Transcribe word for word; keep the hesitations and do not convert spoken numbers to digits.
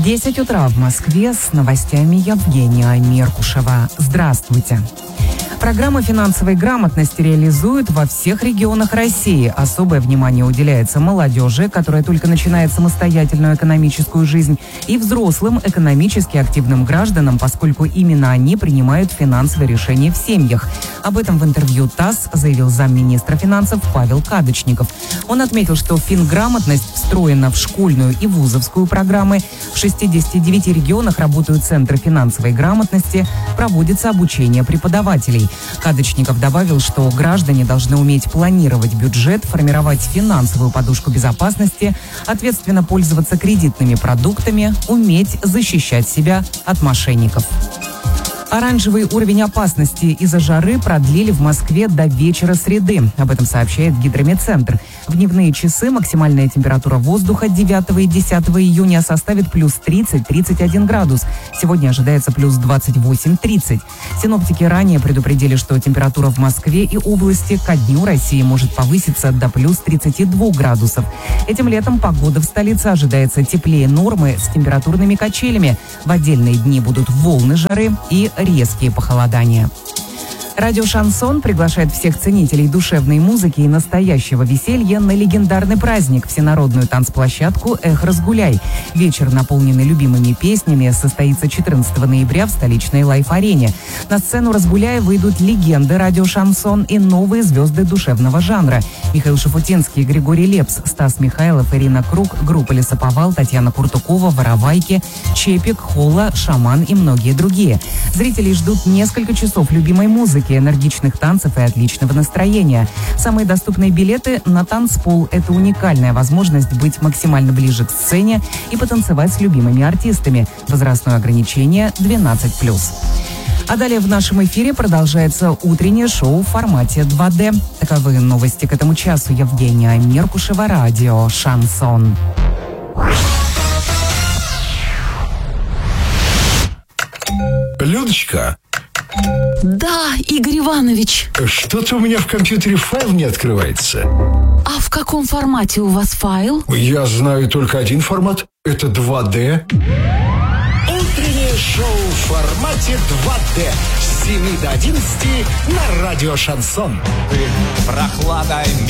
десять утра в Москве, с новостями Евгения Меркушева. Здравствуйте. Программа финансовой грамотности реализуют во всех регионах России. Особое внимание уделяется молодежи, которая только начинает самостоятельную экономическую жизнь, и взрослым экономически активным гражданам, поскольку именно они принимают финансовые решения в семьях. Об этом в интервью ТАСС заявил замминистра финансов Павел Кадочников. Он отметил, что финграмотность встроена в школьную и вузовскую программы. В шестидесяти девяти регионах работают центры финансовой грамотности, проводится обучение преподавателей. Кадочников добавил, что граждане должны уметь планировать бюджет, формировать финансовую подушку безопасности, ответственно пользоваться кредитными продуктами, уметь защищать себя от мошенников. Оранжевый уровень опасности из-за жары продлили в Москве до вечера среды. Об этом сообщает Гидрометцентр. В дневные часы максимальная температура воздуха девятого и десятого июня составит плюс тридцать - тридцать один градус. Сегодня ожидается плюс двадцать восемь - тридцать. Синоптики ранее предупредили, что температура в Москве и области ко дню России может повыситься до плюс тридцати двух градусов. Этим летом погода в столице ожидается теплее нормы с температурными качелями. В отдельные дни будут волны жары и резкие похолодания. Радио «Шансон» приглашает всех ценителей душевной музыки и настоящего веселья на легендарный праздник – всенародную танцплощадку «Эх, разгуляй». Вечер, наполненный любимыми песнями, состоится четырнадцатого ноября в столичной Лайф-арене. На сцену «Разгуляя» выйдут легенды радио «Шансон» и новые звезды душевного жанра. Михаил Шафутинский, Григорий Лепс, Стас Михайлов, Ирина Круг, группа «Лесоповал», Татьяна Куртукова, Воровайки, Чепик, Холла, Шаман и многие другие. Зрителей ждут несколько часов любимой музыки, энергичных танцев и отличного настроения. Самые доступные билеты на танцпол – это уникальная возможность быть максимально ближе к сцене и потанцевать с любимыми артистами. Возрастное ограничение двенадцать плюс. А далее в нашем эфире продолжается утреннее шоу в формате два дэ. Таковы новости к этому часу. Евгения Меркушева, радио «Шансон». Людочка. Да, Игорь Иванович. Что-то у меня в компьютере файл не открывается. А в каком формате у вас файл? Я знаю только один формат. Это два дэ. Утреннее шоу в формате два дэ. С семи до одиннадцати на радио «Шансон». Прохладой